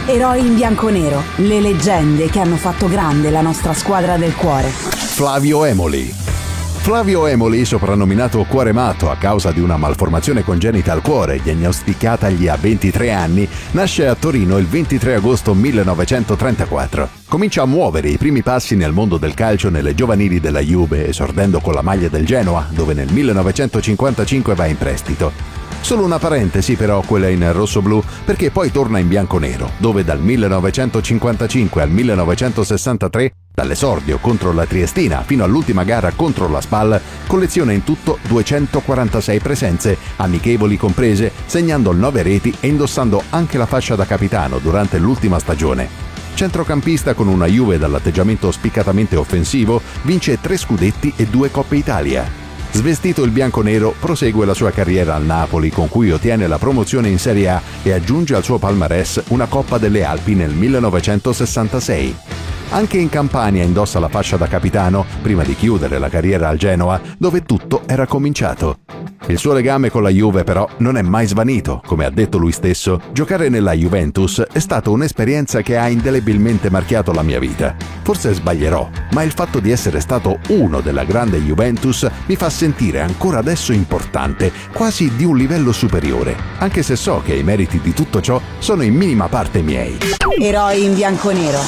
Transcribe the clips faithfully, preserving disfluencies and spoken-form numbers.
Eroi in bianconero, le leggende che hanno fatto grande la nostra squadra del cuore. Flavio Emoli. Flavio Emoli, soprannominato Cuore Matto a causa di una malformazione congenita al cuore diagnosticatagli a ventitré anni, nasce a Torino il ventitré agosto millenovecentotrentaquattro. Comincia a muovere i primi passi nel mondo del calcio nelle giovanili della Juve, esordendo con la maglia del Genoa, dove nel millenovecentocinquantacinque va in prestito. Solo una parentesi però quella in rossoblù, perché poi torna in bianconero, dove dal millenovecentocinquantacinque al millenovecentosessantatré, dall'esordio contro la Triestina fino all'ultima gara contro la Spal, colleziona in tutto duecentoquarantasei presenze, amichevoli comprese, segnando nove reti e indossando anche la fascia da capitano durante l'ultima stagione. Centrocampista con una Juve dall'atteggiamento spiccatamente offensivo, vince tre scudetti e due Coppe Italia. Svestito il bianconero, prosegue la sua carriera al Napoli, con cui ottiene la promozione in Serie A e aggiunge al suo palmarès una Coppa delle Alpi nel millenovecentosessantasei. Anche in Campania indossa la fascia da capitano, prima di chiudere la carriera al Genoa, dove tutto era cominciato. Il suo legame con la Juve però non è mai svanito, come ha detto lui stesso. Giocare nella Juventus è stata un'esperienza che ha indelebilmente marchiato la mia vita. Forse sbaglierò, ma il fatto di essere stato uno della grande Juventus mi fa sentire ancora adesso importante, quasi di un livello superiore, anche se so che i meriti di tutto ciò sono in minima parte miei. Eroi in bianconero.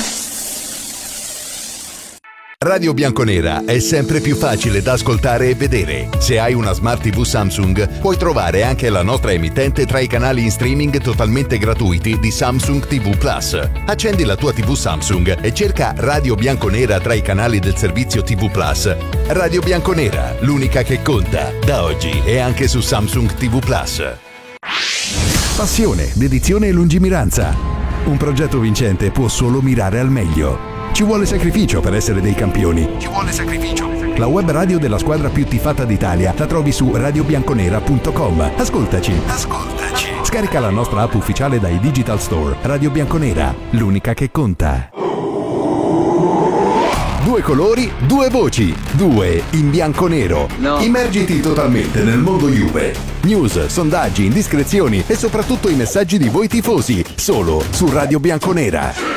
Radio Bianconera è sempre più facile da ascoltare e vedere. Se hai una Smart tivù Samsung, puoi trovare anche la nostra emittente tra i canali in streaming totalmente gratuiti di Samsung tivù Plus. Accendi la tua tivù Samsung e cerca Radio Bianconera tra i canali del servizio tivù Plus. Radio Bianconera, l'unica che conta, da oggi e anche su Samsung tivù Plus. Passione, dedizione e lungimiranza. Un progetto vincente può solo mirare al meglio. Ci vuole sacrificio per essere dei campioni. Ci vuole sacrificio. La web radio della squadra più tifata d'Italia la trovi su radio bianconera punto com. Ascoltaci. Ascoltaci. Scarica la nostra app ufficiale dai Digital Store. Radio Bianconera, l'unica che conta. Due colori, due voci, due in bianconero. No. Immergiti totalmente nel mondo Juve. News, sondaggi, indiscrezioni e soprattutto i messaggi di voi tifosi. Solo su Radio Bianconera.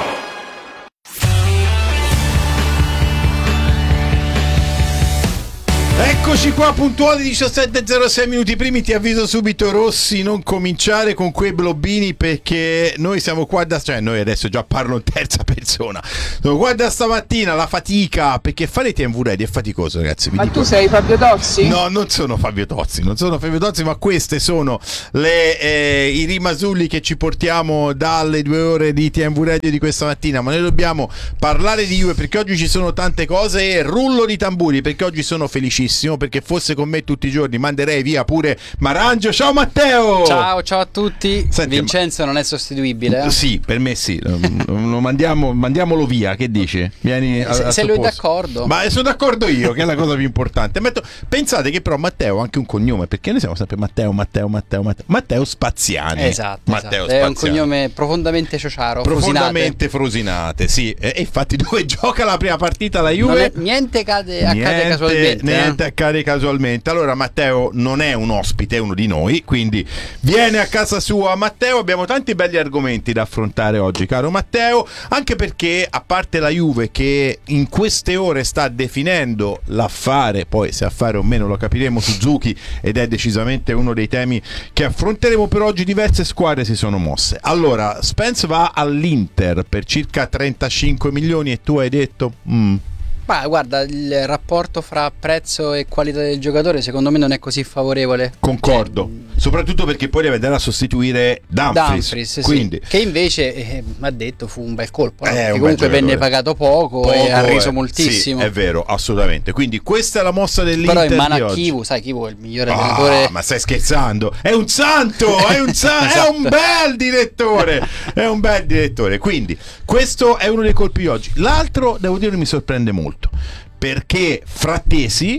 Eccoci qua, puntuali diciassette e zero sei minuti primi. Ti avviso subito, Rossi, non cominciare con quei blobbini, perché noi siamo qua da, cioè noi adesso già parlo in terza persona, siamo qua da stamattina, la fatica, perché fare T V Radio è faticoso, ragazzi. Ma dico... tu sei Fabio Tozzi? No, non sono Fabio Tozzi, non sono Fabio Tozzi, ma queste sono le, eh, i rimasulli che ci portiamo dalle due ore di T V Radio di questa mattina. Ma noi dobbiamo parlare di Juve, perché oggi ci sono tante cose, e rullo di tamburi, perché oggi sono felicissimo, perché fosse con me tutti i giorni manderei via pure Marangio. Ciao Matteo! Ciao, ciao a tutti. Senti, Vincenzo ma... non è sostituibile? Eh? Sì, per me sì. Lo mandiamo, mandiamolo via, che dici? Vieni a, se a se lui è d'accordo. Ma sono d'accordo io, che è la cosa più importante. Metto... Pensate che però Matteo ha anche un cognome, perché noi siamo sempre Matteo, Matteo, Matteo, Matteo, Matteo Spaziani. Esatto, Matteo esatto. Spaziani. È un cognome profondamente ciociaro. Profondamente Frosinate, sì. E, e infatti dove gioca la prima partita la Juve? È, niente cade, accade niente, casualmente. Niente eh? accade casualmente. Allora Matteo non è un ospite, è uno di noi, quindi viene a casa sua Matteo. Abbiamo tanti belli argomenti da affrontare oggi, caro Matteo, anche perché, a parte la Juve che in queste ore sta definendo l'affare, poi se affare o meno lo capiremo, Suzuki, ed è decisamente uno dei temi che affronteremo per oggi, diverse squadre si sono mosse. Allora, Spence va all'Inter per circa trentacinque milioni e tu hai detto mm. Ma guarda, il rapporto fra prezzo e qualità del giocatore secondo me non è così favorevole. Concordo, cioè, soprattutto perché poi deve andare a sostituire Dumfries, Dumfries quindi... sì, che invece eh, ha detto fu un bel colpo, no? È un comunque bel venne pagato poco, poco e ha reso è, moltissimo. Sì, è vero, assolutamente. Quindi questa è la mossa dell'Inter. Però in mano di a oggi. Chivu, sai, Chivu è il migliore Ah, allenatore. ma stai scherzando? È un santo, è un santo, Esatto. è un bel direttore, è un bel direttore. Quindi questo è uno dei colpi di oggi. L'altro, devo dire, mi sorprende molto, perché Frattesi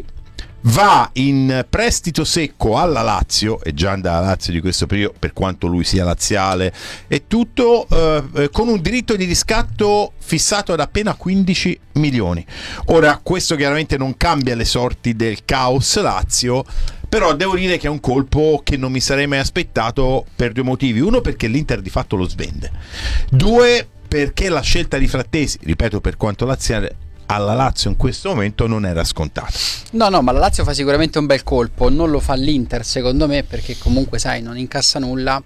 va in prestito secco alla Lazio, e già andava alla Lazio di questo periodo, per quanto lui sia laziale e tutto, eh, con un diritto di riscatto fissato ad appena quindici milioni. Ora, questo chiaramente non cambia le sorti del caos Lazio, però devo dire che è un colpo che non mi sarei mai aspettato per due motivi. Uno, perché l'Inter di fatto lo svende. Due, perché la scelta di Frattesi, ripeto, per quanto laziale, alla Lazio in questo momento non era scontata. No, no, ma la Lazio fa sicuramente un bel colpo, non lo fa l'Inter secondo me, perché comunque sai, non incassa nulla.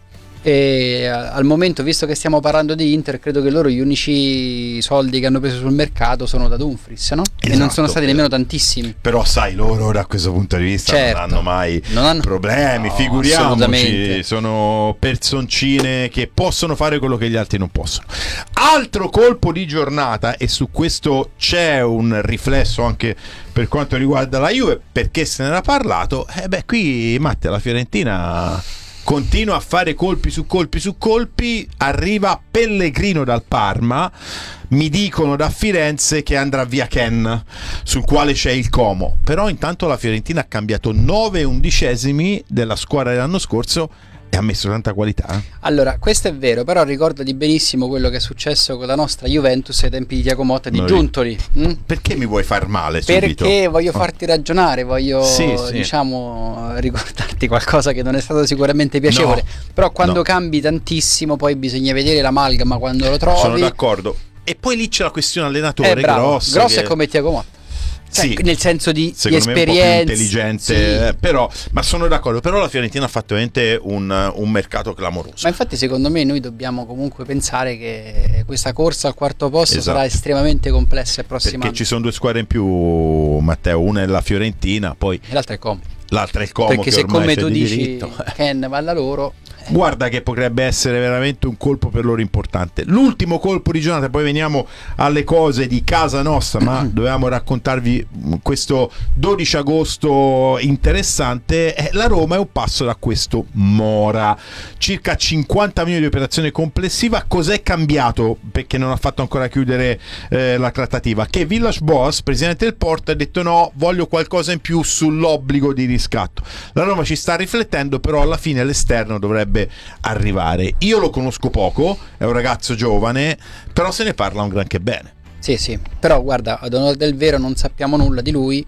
E al momento, visto che stiamo parlando di Inter, credo che loro gli unici soldi che hanno preso sul mercato sono da Dumfries, no? Esatto, e non sono stati nemmeno tantissimi. Però sai, loro da questo punto di vista certo, non hanno mai non hanno... problemi, no, figuriamoci, sono personcine che possono fare quello che gli altri non possono. Altro colpo di giornata, e su questo c'è un riflesso anche per quanto riguarda la Juve, perché se ne era parlato, eh beh, qui Matte, la Fiorentina continua a fare colpi su colpi su colpi, arriva Pellegrino dal Parma, mi dicono da Firenze che andrà via Ken, sul quale c'è il Como, però intanto la Fiorentina ha cambiato nove undicesimi della squadra dell'anno scorso e ha messo tanta qualità. Allora, questo è vero, però ricordati benissimo quello che è successo con la nostra Juventus ai tempi di Thiago Motta e di Noi. Giuntoli. Mm? Perché mi vuoi far male subito? Perché voglio farti ragionare, voglio Sì, sì. diciamo ricordarti qualcosa che non è stato sicuramente piacevole. No, però quando no. cambi tantissimo poi bisogna vedere l'amalgama quando lo trovi. Sono d'accordo. E poi lì c'è la questione allenatore, eh, bravo. grosso. Grosso che... è come Thiago Motta. Cioè, Sì, nel senso di, di secondo me esperienza, un po' più intelligente, sì. eh, però, ma sono d'accordo, però la Fiorentina ha fatto veramente un, un mercato clamoroso. Ma infatti secondo me noi dobbiamo comunque pensare che questa corsa al quarto posto Esatto. sarà estremamente complessa il prossimo Perché anno. ci sono due squadre in più, Matteo, una è la Fiorentina, poi E l'altra è Como. l'altra è il Como, Perché che se ormai come c'è tu di dici diritto. Ken va da loro, Guarda che potrebbe essere veramente un colpo per loro importante. L'ultimo colpo di giornata, poi veniamo alle cose di casa nostra, ma dovevamo raccontarvi questo dodici agosto interessante. Eh, la Roma è un passo da questo Mora, circa cinquanta milioni di operazione complessiva. Cos'è cambiato? Perché non ha fatto ancora chiudere eh, la trattativa, che Villas-Boas, presidente del Porto, ha detto no, voglio qualcosa in più sull'obbligo di riscatto. La Roma ci sta riflettendo, però alla fine l'esterno dovrebbe arrivare. Io lo conosco poco, è un ragazzo giovane, però se ne parla un granché bene. sì sì, però guarda, ad onore del vero non sappiamo nulla di lui.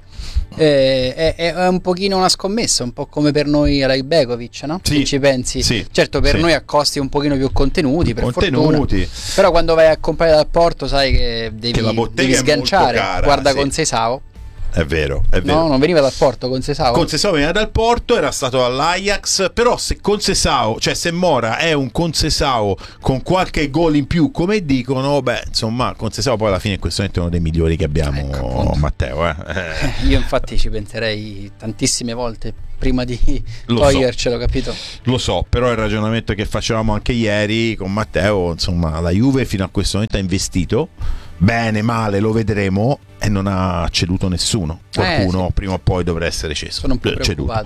Eh, è, è un pochino una scommessa, un po' come per noi Alej Begovic, no? Sì, se ci pensi, sì, certo per sì. noi a costi un pochino più contenuti, per Contenuti. fortuna, però quando vai a comprare dal Porto sai che devi, Che la bottega devi è molto sganciare. cara, Guarda sì. con Seisao, È vero, è vero. no, non veniva dal Porto con Seisao. Concesao veniva dal Porto, era stato all'Ajax, però se Concesao, cioè se Mora è un Concesao con qualche gol in più, come dicono, beh, insomma, Concesao poi alla fine in questo momento è uno dei migliori che abbiamo, Ecco, Matteo. Eh. Eh, io infatti ci penserei tantissime volte prima di Lo togliercelo, capito? Lo so, però il ragionamento che facevamo anche ieri con Matteo, insomma, la Juve fino a questo momento ha investito, bene, male, lo vedremo, e non ha ceduto nessuno. Qualcuno Eh, sì. prima o poi dovrà essere ceso. Sono un po' ceduto. preoccupato.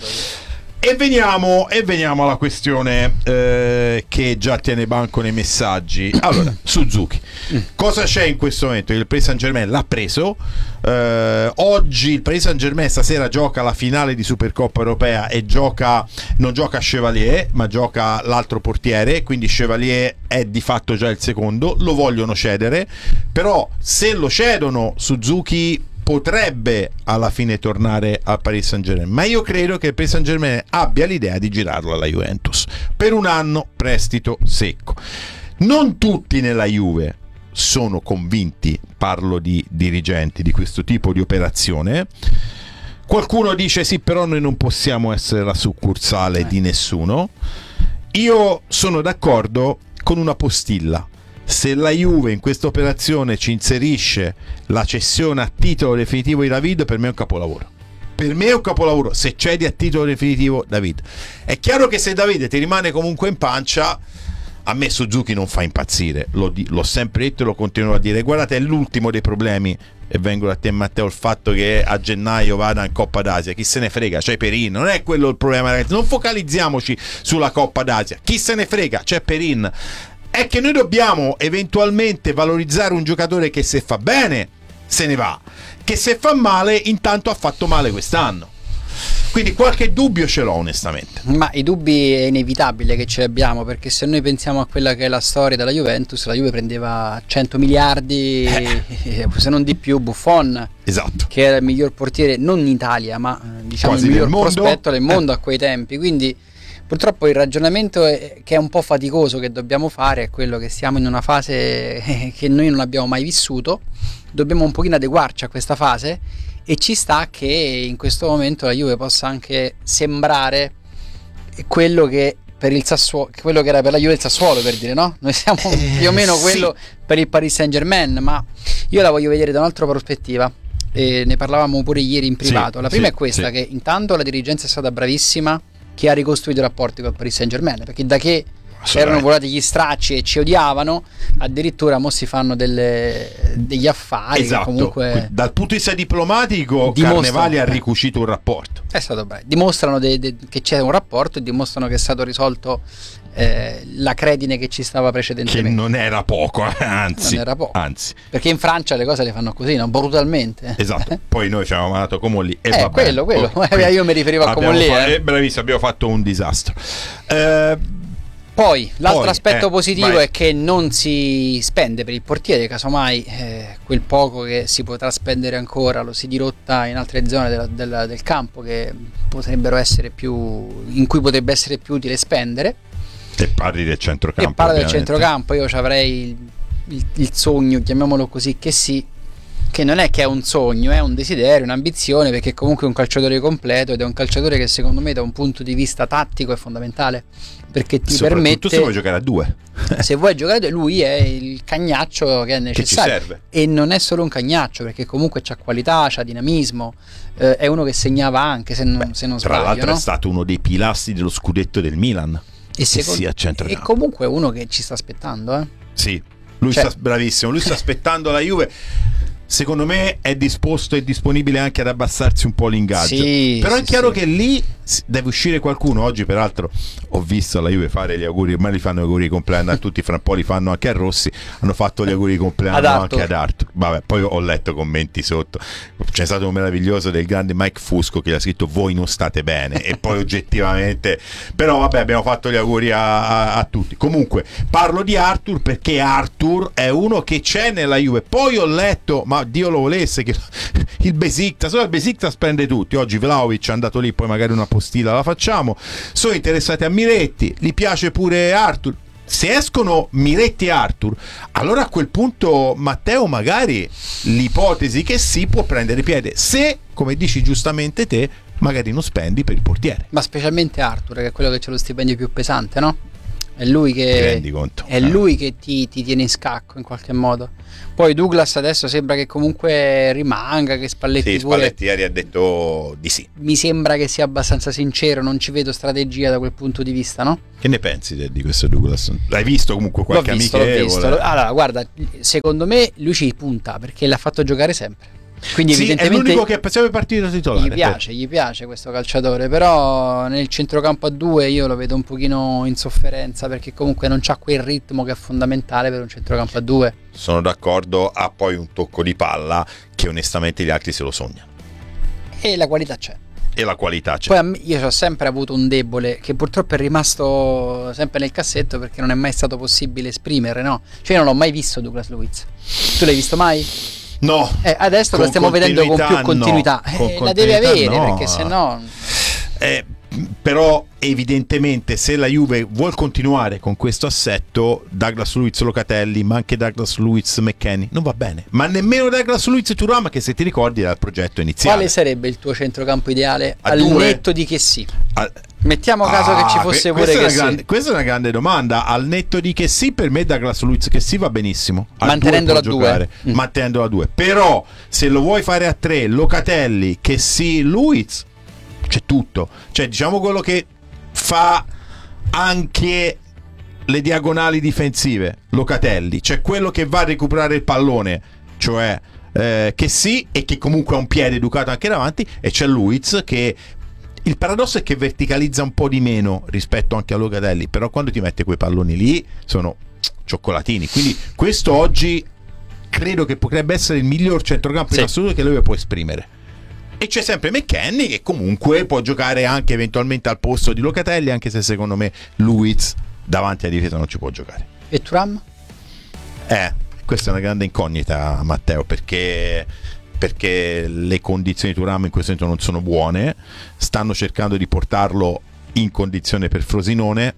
E veniamo, e veniamo alla questione eh, che già tiene banco nei messaggi. Allora, Suzuki, cosa c'è in questo momento? Il Paris Saint-Germain l'ha preso. Eh, oggi il Paris Saint-Germain stasera gioca la finale di Supercoppa Europea e gioca, non gioca Chevalier, ma gioca l'altro portiere, quindi Chevalier è di fatto già il secondo. Lo vogliono cedere, però se lo cedono Suzuki potrebbe alla fine tornare al Paris Saint-Germain, ma io credo che il Paris Saint-Germain abbia l'idea di girarlo alla Juventus per un anno, prestito secco. Non tutti nella Juve sono convinti, parlo di dirigenti, di questo tipo di operazione. Qualcuno dice sì, però noi non possiamo essere la succursale eh. di nessuno. Io sono d'accordo con una postilla. Se la Juve in questa operazione ci inserisce la cessione a titolo definitivo di David, per me è un capolavoro. Per me è un capolavoro se cedi a titolo definitivo David. È chiaro che se David ti rimane comunque in pancia, a me Suzuki non fa impazzire, l'ho, di- l'ho sempre detto e lo continuo a dire. Guardate, è l'ultimo dei problemi, e vengo da te Matteo, il fatto che a gennaio vada in Coppa d'Asia, chi se ne frega, c'è Perin, non è quello il problema, ragazzi, non focalizziamoci sulla Coppa d'Asia, chi se ne frega, c'è Perin. È che noi dobbiamo eventualmente valorizzare un giocatore che se fa bene se ne va, che se fa male intanto ha fatto male quest'anno. Quindi qualche dubbio ce l'ho onestamente. Ma i dubbi è inevitabile che ce li abbiamo, perché se noi pensiamo a quella che è la storia della Juventus, la Juve prendeva cento miliardi, eh. se non di più, Buffon, esatto, che era il miglior portiere non in Italia, ma diciamo quasi il miglior mondo. prospetto del mondo a quei tempi. Quindi purtroppo il ragionamento è, che è un po' faticoso, che dobbiamo fare, è quello che siamo in una fase che noi non abbiamo mai vissuto, dobbiamo un pochino adeguarci a questa fase, e ci sta che in questo momento la Juve possa anche sembrare quello che per il Sassuolo, quello che era per la Juve il Sassuolo, per dire, no? Noi siamo eh, più o meno sì. quello per il Paris Saint-Germain, ma io la voglio vedere da un'altra prospettiva, e ne parlavamo pure ieri in privato. Sì, la prima sì, è questa, sì. che intanto la dirigenza è stata bravissima, che ha ricostruito i rapporti col Paris Saint-Germain, perché da che erano volati gli stracci e ci odiavano, addirittura mo si fanno delle, degli affari, esatto. che comunque dal punto di vista diplomatico dimostrano, Carnevali ha eh. ricucito un rapporto, è stato bravo. Dimostrano de, de, che c'è un rapporto, e dimostrano che è stato risolto eh, la credine che ci stava che precedentemente, non era poco, anzi, non era poco. anzi. Perché in Francia le cose le fanno così, no? Brutalmente. Esatto, poi noi ci avevamo mandato Comolli e Eh, va quello, bene. quello. Poi- Io mi riferivo a abbiamo Comolli, fa- eh. eh, bravissimo, abbiamo fatto un disastro. Eh, Poi l'altro Poi, aspetto eh, positivo vai. è che non si spende per il portiere, casomai eh, quel poco che si potrà spendere ancora lo si dirotta in altre zone della- della- del campo che potrebbero essere più, in cui potrebbe essere più utile spendere. e parli del centrocampo. E parla del ovviamente. centrocampo, io ci avrei il, il- il sogno, chiamiamolo così, che sì, che non è che è un sogno, è un desiderio, un'ambizione, perché comunque è un calciatore completo, ed è un calciatore che secondo me da un punto di vista tattico è fondamentale, perché ti Soprattutto permette, se vuoi giocare a due. se vuoi giocare, lui è il cagnaccio che è necessario, Che ci serve. e non è solo un cagnaccio, perché comunque c'ha qualità, c'ha dinamismo, eh, è uno che segnava anche, se non, Beh, se non tra sbaglio, l'altro no? è stato uno dei pilastri dello scudetto del Milan, E, che secondo- sia a e centrocampo. comunque è uno che ci sta aspettando, eh. Sì, lui Cioè- sta bravissimo, lui sta aspettando la Juve. Secondo me è disposto e disponibile anche ad abbassarsi un po' l'ingaggio. Sì, Però sì, è chiaro sì. che lì s- deve uscire qualcuno. Oggi peraltro ho visto la Juve fare gli auguri, ormai li fanno gli auguri di compleanno a tutti, fra un po' li fanno anche a Rossi, hanno fatto gli auguri di compleanno Ad Arthur. anche ad Arthur. Vabbè, poi ho letto commenti sotto, c'è stato un meraviglioso del grande Mike Fusco che gli ha scritto voi non state bene, e poi oggettivamente, però vabbè, abbiamo fatto gli auguri a, a- a tutti. Comunque parlo di Arthur perché Arthur è uno che c'è nella Juve. Poi ho letto, ma Dio lo volesse, che il Besiktas, solo il Besiktas prende tutti. Oggi Vlahovic è andato lì, poi magari una postilla la facciamo. Sono interessati a Miretti, gli piace pure Arthur. Se escono Miretti e Arthur, allora a quel punto Matteo magari l'ipotesi che sì può prendere piede, se, come dici giustamente te, magari non spendi per il portiere. Ma specialmente Arthur, che è quello che c'ha lo stipendio più pesante, no? È lui Ti che, rendi conto? è Eh. lui che ti, ti tiene in scacco in qualche modo. Poi Douglas adesso sembra che comunque rimanga, che Spalletti Sì, pure, Spalletti ieri ha detto di sì. mi sembra che sia abbastanza sincero, non ci vedo strategia da quel punto di vista, no? Che ne pensi di, di questo Douglas? L'hai visto comunque qualche l'ho visto, l'ho amichevole? visto. Allora, guarda, secondo me lui ci punta perché l'ha fatto giocare sempre. Quindi Sì, è evidentemente l'unico che pensavo partito titolare. gli piace, gli piace questo calciatore, però nel centrocampo a due io lo vedo un pochino in sofferenza, perché comunque non c'ha quel ritmo che è fondamentale per un centrocampo a due. Sono d'accordo, ha poi un tocco di palla che onestamente gli altri se lo sognano. E la qualità c'è. E la qualità c'è. Poi a me- io ho sempre avuto un debole che purtroppo è rimasto sempre nel cassetto, perché non è mai stato possibile esprimere, no? Cioè io non l'ho mai visto Douglas Luiz. Tu l'hai visto mai? No, Eh, adesso Con lo stiamo vedendo con più continuità, continuità. no. Con Eh, la deve continuità avere, no. perché se no... Eh, però evidentemente se la Juve vuol continuare con questo assetto, Douglas Luiz Locatelli, ma anche Douglas Luiz McKennie non va bene, ma nemmeno Douglas Luiz Thuram, che se ti ricordi era il progetto iniziale. Quale sarebbe il tuo centrocampo ideale A al due? netto di che sì? Ah, Mettiamo caso che ci ah, fosse que- pure questa, è che una sì. grande, questa è una grande domanda. Al netto di che sì, per me Douglas Luiz che sì va benissimo. A Mantenendolo due può a due. giocare, Mm. mantenendolo a due. Però se lo vuoi fare a tre, Locatelli, che sì, Luiz, c'è tutto. Cioè diciamo quello che fa anche le diagonali difensive, Locatelli, c'è quello che va a recuperare il pallone, cioè eh, che sì, e che comunque ha un piede educato anche davanti, e c'è Luiz che il paradosso è che verticalizza un po' di meno rispetto anche a Locatelli, però quando ti mette quei palloni lì sono cioccolatini. Quindi questo oggi credo che potrebbe essere il miglior centrocampo Sì. in assoluto che lui può esprimere. E c'è sempre McKennie che comunque può giocare anche eventualmente al posto di Locatelli, anche se secondo me Luiz davanti alla difesa non ci può giocare. E Thuram? Eh, questa è una grande incognita, Matteo, perché perché le condizioni di Thuram in questo momento non sono buone, stanno cercando di portarlo in condizione per Frosinone,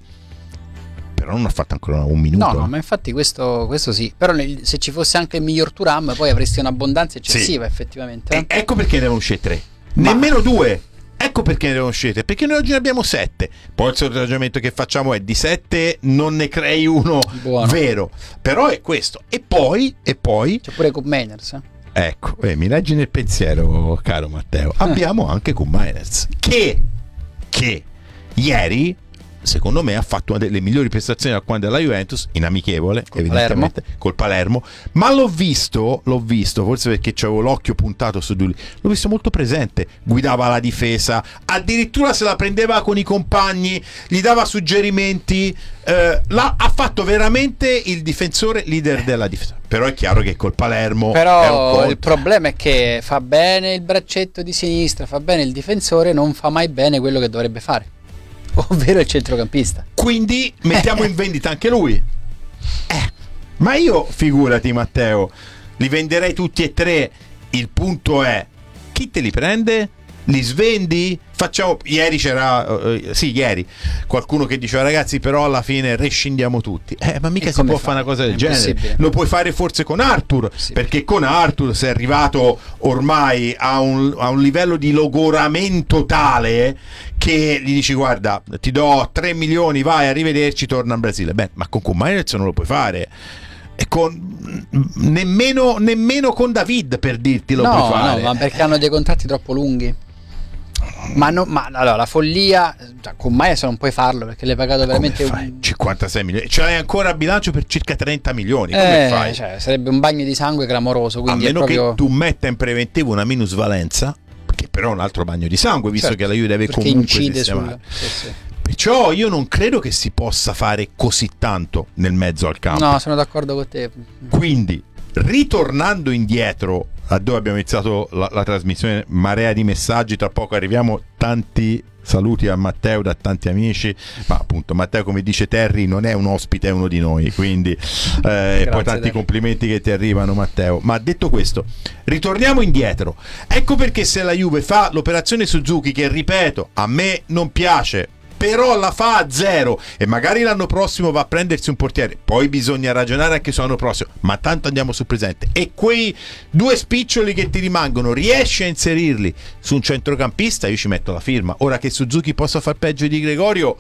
però non ha fatto ancora un minuto. No, no, ma infatti questo, questo sì, però nel, se ci fosse anche il miglior Thuram poi avresti un'abbondanza eccessiva, sì, effettivamente. Eh? E ecco perché ne devono uscire tre, ma... nemmeno due. Ecco perché ne devono uscire, perché noi oggi ne abbiamo sette. Poi il solito ragionamento che facciamo è di sette non ne crei uno buono, vero, però è questo. E poi, e poi c'è pure Koop Meiners, eh? Ecco, eh, mi leggi nel pensiero, caro Matteo. Abbiamo anche Koop Meiners che, che ieri secondo me ha fatto una delle migliori prestazioni da quando è alla Juventus, in amichevole col evidentemente Palermo. Col Palermo, ma l'ho visto l'ho visto forse perché c'avevo l'occhio puntato su di lui, l'ho visto molto presente, guidava la difesa, addirittura se la prendeva con i compagni, gli dava suggerimenti, eh, l'ha, ha fatto veramente il difensore leader della difesa. Però è chiaro che col Palermo però il problema è che fa bene il braccetto di sinistra, fa bene il difensore, non fa mai bene quello che dovrebbe fare, ovvero il centrocampista. Quindi mettiamo in vendita anche lui. Eh, ma io, figurati Matteo, li venderei tutti e tre. Il punto è, chi te li prende? Li svendi? Facciamo, ieri c'era uh, sì ieri qualcuno che diceva ragazzi però alla fine rescindiamo tutti, eh, ma mica si può fare una cosa del genere. Lo puoi fare forse con Arthur, perché con Arthur sei arrivato ormai a un, a un livello di logoramento tale che gli dici guarda ti do tre milioni, vai, arrivederci, torna in Brasile. Beh, ma con Meiners non lo puoi fare, e con nemmeno, nemmeno con David, per dirti, lo no, puoi fare. No, ma perché hanno dei contratti troppo lunghi. Ma, no, ma allora la follia, cioè, con Meiners non puoi farlo perché l'hai pagato veramente un... cinquantasei milioni, ce l'hai ancora a bilancio per circa trenta milioni. Come eh, fai? Cioè, sarebbe un bagno di sangue clamoroso. A meno è proprio... che tu metta in preventivo una minusvalenza, che però è un altro bagno di sangue, visto certo, che la Juve deve perché comunque incide sistemare. Sul... Sì, sì. Perciò io non credo che si possa fare così tanto nel mezzo al campo. No, sono d'accordo con te. Quindi, ritornando indietro a dove abbiamo iniziato la, la trasmissione, marea di messaggi, tra poco arriviamo, tanti saluti a Matteo da tanti amici, ma appunto Matteo, come dice Terry, non è un ospite, è uno di noi, quindi eh, poi tanti Terry. Complimenti che ti arrivano, Matteo. Ma detto questo, ritorniamo indietro. Ecco perché se la Juve fa l'operazione Suzuki, che ripeto a me non piace, però la fa a zero e magari l'anno prossimo va a prendersi un portiere, poi bisogna ragionare anche sull'anno prossimo, ma tanto andiamo sul presente, e quei due spiccioli che ti rimangono riesci a inserirli su un centrocampista, io ci metto la firma. Ora che Suzuki possa far peggio di Gregorio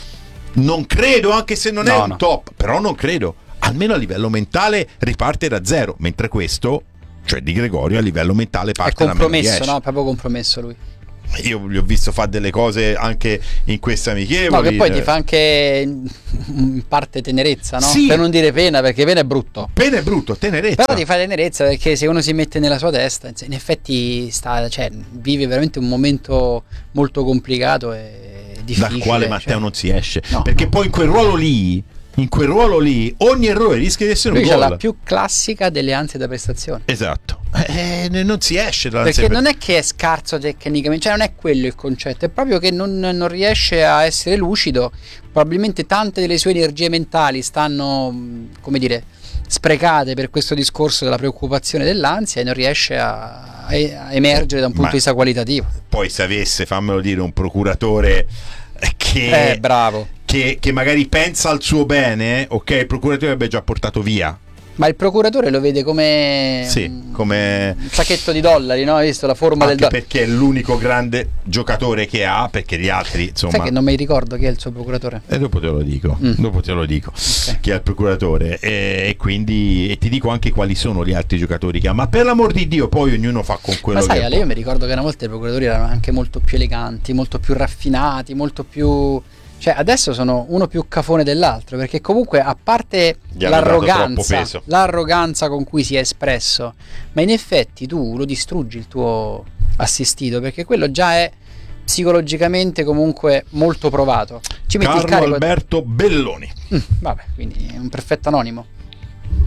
non credo, anche se non no, è un no. top, però non credo, almeno a livello mentale riparte da zero, mentre questo, cioè Di Gregorio, a livello mentale parte da meno dieci. È compromesso, no? Proprio compromesso lui. Io gli ho visto fare delle cose anche in queste amichevoli. No, che poi ti fa anche in parte tenerezza, no? Sì. Per non dire pena, perché pena è brutto. Pena è brutto, tenerezza. Però ti fa tenerezza perché se uno si mette nella sua testa, in effetti sta, cioè, vive veramente un momento molto complicato e difficile. Dal quale Matteo cioè... non si esce. No, perché no. poi in quel ruolo lì, in quel ruolo lì, ogni errore rischia di essere lui un gol. gol. Lui c'ha la più classica delle ansie da prestazione. Esatto. Eh, non si esce dalla perché non è che è scarso tecnicamente, cioè non è quello il concetto, è proprio che non, non riesce a essere lucido. Probabilmente tante delle sue energie mentali stanno, come dire, sprecate per questo discorso della preoccupazione, dell'ansia, e non riesce a, a emergere da un punto Ma di vista qualitativo. Poi se avesse, fammelo dire, un procuratore che, eh, bravo. che, che magari pensa al suo bene, ok, il procuratore avrebbe già portato via. Ma il procuratore lo vede come sì, come un sacchetto di dollari, no? Hai visto la forma anche del dollaro? Perché è l'unico grande giocatore che ha, perché gli altri, insomma. Sai che non mi ricordo chi è il suo procuratore? E dopo te lo dico, mm. dopo te lo dico okay. Chi è il procuratore, e, e quindi e ti dico anche quali sono gli altri giocatori che ha. Ma per l'amor di Dio, poi ognuno fa con quello ma sai, che Ale, io mi ricordo che una volta i procuratori erano anche molto più eleganti, molto più raffinati, molto più... Cioè adesso sono uno più cafone dell'altro, perché comunque, a parte l'arroganza, l'arroganza con cui si è espresso, ma in effetti tu lo distruggi il tuo assistito, perché quello già è psicologicamente comunque molto provato. Ci metti Carlo il carico Alberto Belloni. mm, vabbè, quindi è un perfetto anonimo.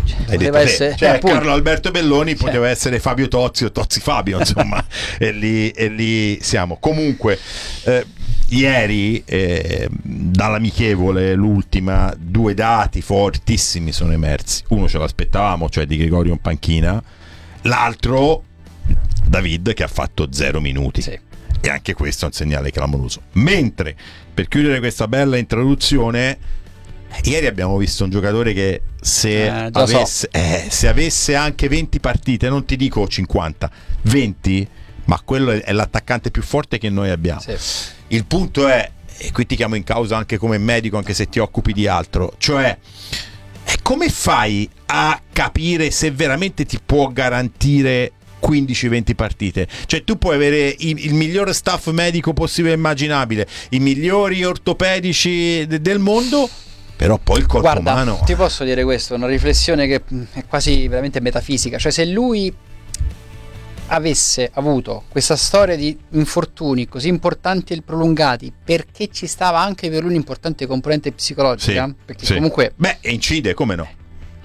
L'hai poteva detto essere te. Cioè, appunto. Carlo Alberto Belloni Cioè. poteva essere Fabio Tozzi o Tozzi Fabio, insomma, e, lì, e lì siamo. Comunque, eh, ieri, eh, dall'amichevole, l'ultima, due dati fortissimi sono emersi. Uno ce l'aspettavamo, cioè di Gregorio in panchina, l'altro, David, che ha fatto zero minuti. Sì. E anche questo è un segnale clamoroso. Mentre, per chiudere questa bella introduzione, ieri abbiamo visto un giocatore che se, Eh, già avesse, so. eh, se avesse anche venti partite, non ti dico cinquanta, venti, ma quello è, è l'attaccante più forte che noi abbiamo. Sì. Il punto è, e qui ti chiamo in causa anche come medico, anche se ti occupi di altro, cioè eh, come fai a capire se veramente ti può garantire quindici venti partite? Cioè tu puoi avere il, il miglior staff medico possibile e immaginabile, i migliori ortopedici de- del mondo, però poi il corpo Guarda, umano. ti posso dire questo, una riflessione che mh, è quasi veramente metafisica, cioè se lui avesse avuto questa storia di infortuni così importanti e prolungati, perché ci stava anche per lui un'importante componente psicologica, Sì, perché sì. comunque Beh, e incide, come no?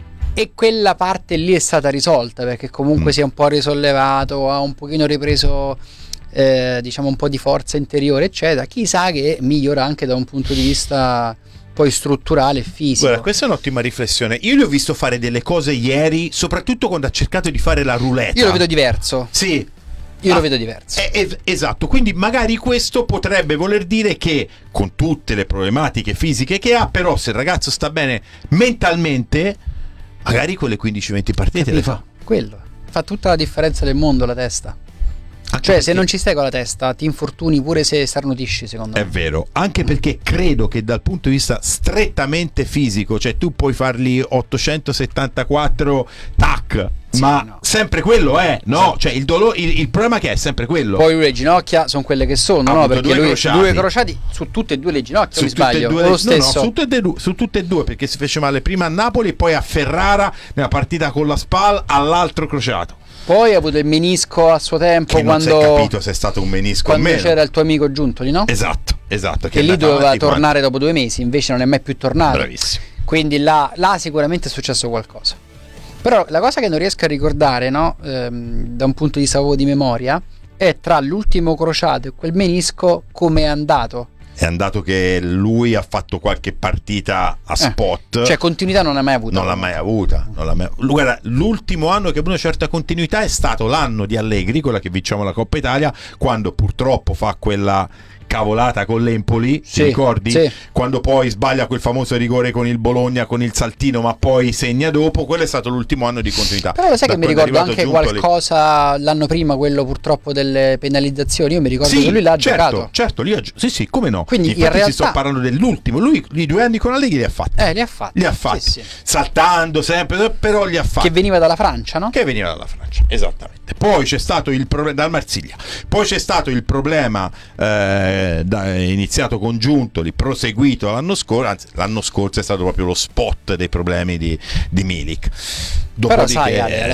e quella parte lì è stata risolta, perché comunque Mm. si è un po' risollevato, ha un pochino ripreso eh, diciamo un po' di forza interiore eccetera, chissà che migliora anche da un punto di vista poi strutturale e fisico. Guarda, questa è un'ottima riflessione. Io gli ho visto fare delle cose ieri, soprattutto quando ha cercato di fare la roulette. Io lo vedo diverso. Sì. Io Ah, lo vedo diverso. eh, es- esatto, quindi magari questo potrebbe voler dire che con tutte le problematiche fisiche che ha, però se il ragazzo sta bene mentalmente, magari quelle quindici venti partite le Capito? fa. Quello fa tutta la differenza del mondo, la testa. Anche Cioè, se perché- non ci stai con la testa, ti infortuni pure se starnutisci, secondo È me. vero, anche perché credo che dal punto di vista strettamente fisico, cioè tu puoi farli ottocentosettantaquattro tac, Sì, ma no. sempre quello è, no? Cioè il, dolo- il, il problema che è sempre quello. Poi lui le ginocchia sono quelle che sono, Ha no? avuto Perché due lui crociati. due crociati su tutte e due le ginocchia, su mi tutte e sbaglio. due O le- lo no, no, stesso. su tutte, e due, su tutte e due, perché si fece male prima a Napoli e poi a Ferrara nella partita con la Spal all'altro crociato. Poi ha avuto il menisco a suo tempo Che non si è quando, capito se è stato un menisco o quando meno. c'era il tuo amico Giuntoli, no? Esatto, esatto. Che è lì andato doveva avanti tornare dopo due mesi, invece non è mai più tornato. Bravissimo. Quindi là, là sicuramente è successo qualcosa. Però la cosa che non riesco a ricordare, no? Ehm, da un punto di vista proprio di memoria, è tra l'ultimo crociato e quel menisco come è andato. È andato che lui ha fatto qualche partita a Eh, spot. Cioè continuità non ha mai avuto. Non l'ha mai avuta, non l'ha mai... Guarda, l'ultimo anno che ha avuto una certa continuità è stato l'anno di Allegri, quella che vinciamo la Coppa Italia, quando purtroppo fa quella cavolata con l'Empoli, Sì, ti ricordi? sì. Quando poi sbaglia quel famoso rigore con il Bologna, con il saltino, ma poi segna dopo. Quello è stato l'ultimo anno di continuità. Però lo sai Da che mi quando è ricordo arrivato anche Giuntoli- qualcosa l'anno prima, quello purtroppo delle penalizzazioni. Io mi ricordo Sì, che lui l'ha certo, giocato. certo, lì ha gio- sì, sì, come no. Quindi in Infatti realtà- si sto parlando dell'ultimo. Lui i due anni con Allegri li ha fatti. Eh, li ha fatti. Li ha fatti. Sì, sì. Saltando sempre, però li ha fatti. Che veniva dalla Francia, no? Che veniva dalla Francia, esattamente. Poi c'è stato il problema dal Marsiglia. Poi c'è stato il problema eh, da- iniziato con Giuntoli, proseguito l'anno scorso. Anzi, l'anno scorso è stato proprio lo spot dei problemi di, di Milik. Però Dopodiché, sai Ale, alla